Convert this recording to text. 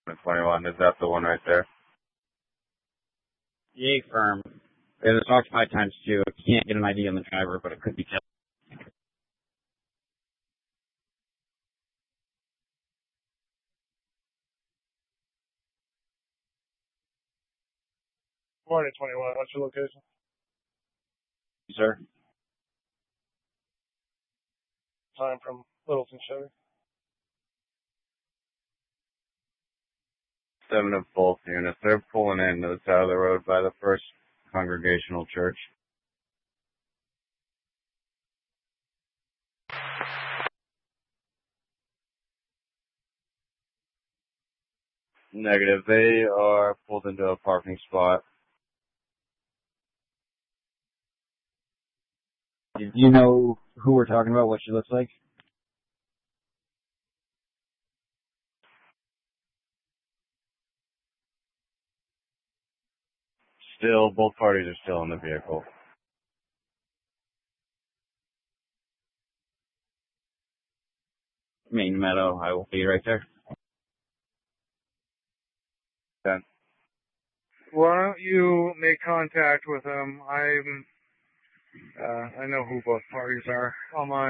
21, is that the one right there? Yay, firm. It is occupied times 2. Can't get an ID on the driver, but it could be killed. 21, what's your location? Sir? Time from Littleton Chevy. 7 of both units. They're pulling in to the side of the road by the First Congregational Church. Negative. They are pulled into a parking spot. Do you know who we're talking about, what she looks like? Still, both parties are still in the vehicle. Main Meadow, I will be right there. 10. Why don't you make contact with them? I know who both parties are. I'm on